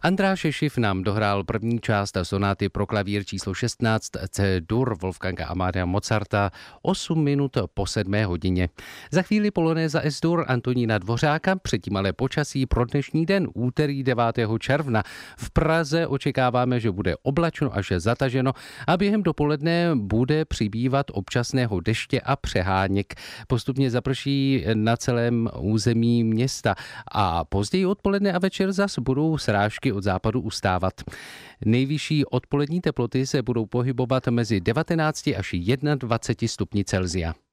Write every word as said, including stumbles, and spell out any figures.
András Šešif nám dohrál první část sonáty pro klavír číslo šestnáct C-dur Wolfganga Amadea Mozarta osm minut po sedmé hodině. Za chvíli polonéza S-dur Antonína Dvořáka, předtím ale počasí pro dnešní den, úterý devátého června. V Praze očekáváme, že bude oblačno až zataženo a během dopoledne bude přibývat občasného deště a přeháněk. Postupně zaprší na celém území města a později odpoledne a večer zas budou srážky od západu ustávat. Nejvyšší odpolední teploty se budou pohybovat mezi devatenácti až dvaceti jednou stupni Celsia.